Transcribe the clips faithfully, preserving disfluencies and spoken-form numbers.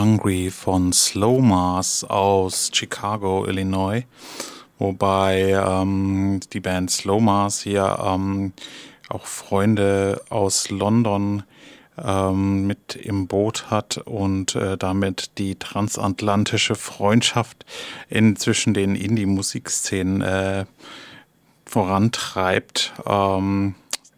Hungry von Slow Mars aus Chicago, Illinois. Wobei ähm, die Band Slow Mars hier ähm, auch Freunde aus London ähm, mit im Boot hat und äh, damit die transatlantische Freundschaft in, zwischen den Indie-Musikszenen äh, vorantreibt. Ähm,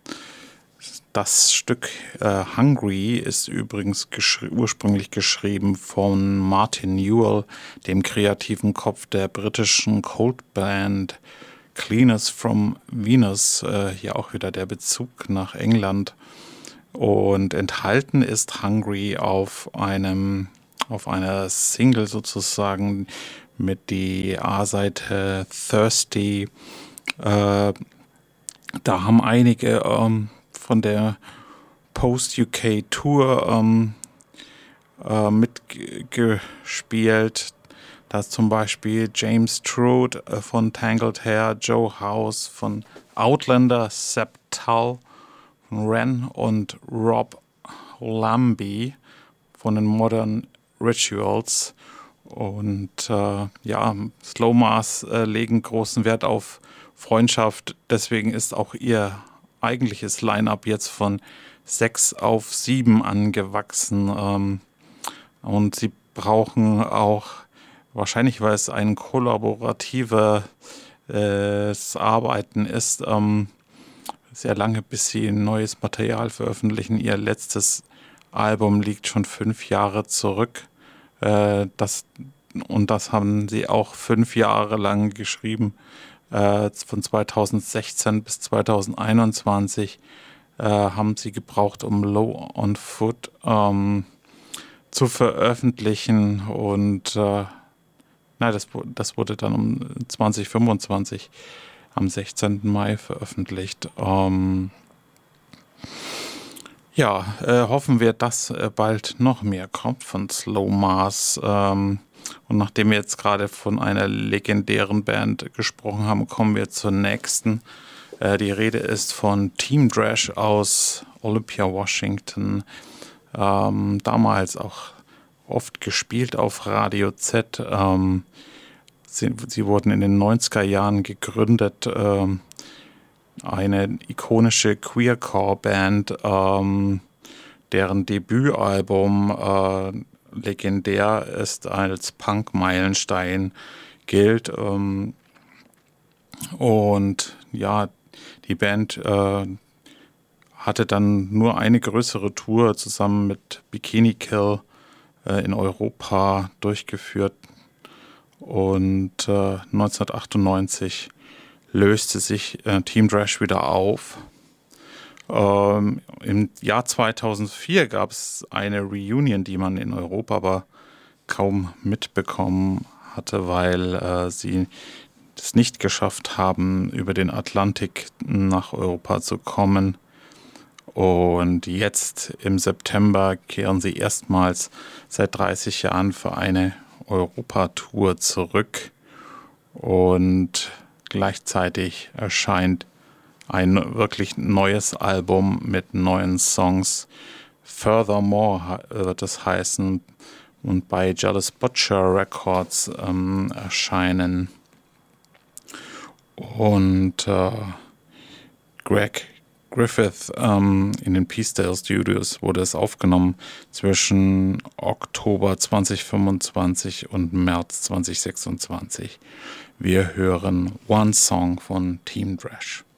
Das Stück äh, Hungry ist übrigens geschri- ursprünglich geschrieben von Martin Newell, dem kreativen Kopf der britischen Coldband Cleaners from Venus. Äh, hier auch wieder der Bezug nach England. Und enthalten ist Hungry auf einem, auf einer Single sozusagen mit die A-Seite Thirsty. Äh, da haben einige ähm, von der Post-U K Tour ähm, äh, mitgespielt. Da ist zum Beispiel James Trude äh, von Tangled Hair, Joe House von Outlander, Sepp Tull von Ren und Rob Lambie von den Modern Rituals. Und äh, ja, Slow Mars äh, legen großen Wert auf Freundschaft. Deswegen ist auch ihr eigentliches Line-Up jetzt von sechs auf sieben angewachsen. Ähm, und sie brauchen auch, wahrscheinlich weil es ein kollaboratives äh, Arbeiten ist, ähm, sehr lange, bis sie neues Material veröffentlichen. Ihr letztes Album liegt schon fünf Jahre zurück. Äh, das, und das haben sie auch fünf Jahre lang geschrieben. Äh, von zweitausendsechzehn bis zweitausendeinundzwanzig äh, haben sie gebraucht, um Low on Foot ähm, zu veröffentlichen. Und äh, na, das, das wurde dann um zwanzig fünfundzwanzig am sechzehnten Mai veröffentlicht. Ähm, ja, äh, hoffen wir, dass äh, bald noch mehr kommt von Slow Mars. Ähm, und nachdem wir jetzt gerade von einer legendären Band gesprochen haben, kommen wir zur nächsten. Äh, die Rede ist von Team Drash aus Olympia, Washington. Ähm, damals auch oft gespielt auf Radio Z. Ähm, sie, sie wurden in den neunziger Jahren gegründet. Ähm, eine ikonische Queercore-Band, ähm, deren Debütalbum äh, legendär ist, als Punk-Meilenstein gilt. Ähm, und ja, die Band äh, hatte dann nur eine größere Tour zusammen mit Bikini Kill äh, in Europa durchgeführt. Und äh, neunzehnhundertachtundneunzig löste sich äh, Team Drash wieder auf. Ähm, Im Jahr zweitausendvier gab es eine Reunion, die man in Europa aber kaum mitbekommen hatte, weil äh, sie es nicht geschafft haben, über den Atlantik nach Europa zu kommen. Und jetzt im September kehren sie erstmals seit dreißig Jahren für eine Europatour zurück. Und gleichzeitig erscheint ein wirklich neues Album mit neuen Songs. Furthermore wird es heißen und bei Jealous Butcher Records ähm, erscheinen. Und äh, Greg Griffith ähm, in den Peacedale Studios wurde es aufgenommen zwischen Oktober zweitausendfünfundzwanzig und März zweitausendsechsundzwanzig. Wir hören One Song von Team Drash.